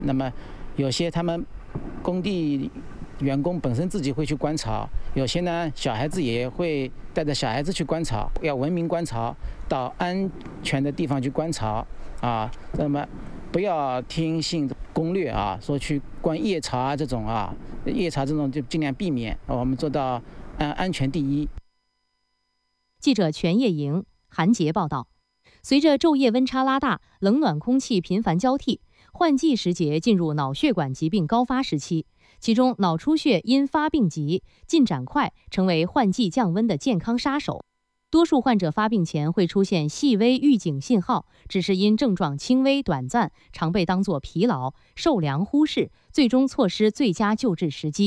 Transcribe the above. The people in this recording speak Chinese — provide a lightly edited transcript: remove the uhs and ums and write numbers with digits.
那么有些他们工地员工本身自己会去观潮，有些呢小孩子也会带着小孩子去观潮，要文明观潮，到安全的地方去观潮啊。那么不要听信攻略啊，说去观夜潮啊这种啊，夜潮这种就尽量避免，我们做到安全第一。 记者全叶莹、韩杰报道。随着昼夜温差拉大，冷暖空气频繁交替，换季时节进入脑血管疾病高发时期，其中脑出血因发病急、进展快，成为换季降温的健康杀手。多数患者发病前会出现细微预警信号，只是因症状轻微短暂，常被当作疲劳、受凉忽视，最终错失最佳救治时机。